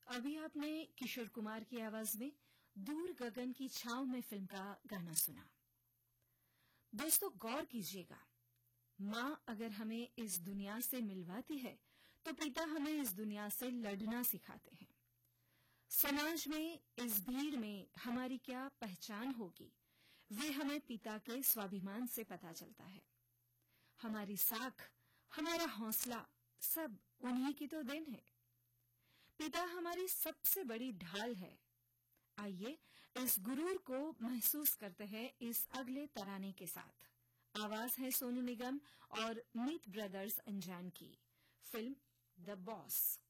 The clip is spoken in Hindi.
अभी आपने किशोर कुमार की आवाज में दूर गगन की छांव में फिल्म का गाना सुना। दोस्तों, गौर कीजिएगा, माँ अगर हमें इस दुनिया से मिलवाती है तो पिता हमें इस दुनिया से लड़ना सिखाते हैं। समाज में इस भीड़ में हमारी क्या पहचान होगी, वे हमें पिता के स्वाभिमान से पता चलता है। हमारी साख, हमारा हौसला सब उन्हीं की तो देन है। पिता हमारी सबसे बड़ी ढाल है। आइए इस गुरूर को महसूस करते हैं इस अगले तराने के साथ। आवाज है सोनू निगम और मीत ब्रदर्स अंजान की। Film the boss.